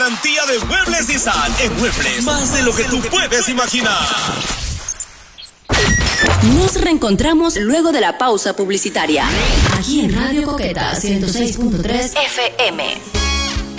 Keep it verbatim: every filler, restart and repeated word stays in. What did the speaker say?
garantía de Muebles Nissan. En Muebles, más de lo que tú puedes imaginar. Nos reencontramos luego de la pausa publicitaria. Aquí en Radio Coqueta ciento seis punto tres F M.